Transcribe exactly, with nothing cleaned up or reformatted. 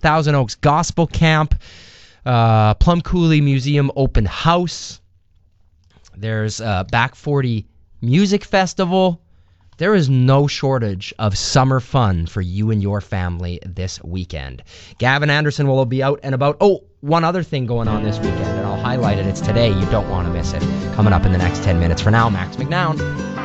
Thousand Oaks Gospel Camp, uh, Plum Coulee Museum Open House. There's uh, Back forty Music Festival. There is no shortage of summer fun for you and your family this weekend. Gavin Anderson will be out and about. Oh, one other thing going on this weekend, and I'll highlight it. It's today. You don't want to miss it. Coming up in the next ten minutes. For now, Max McNown.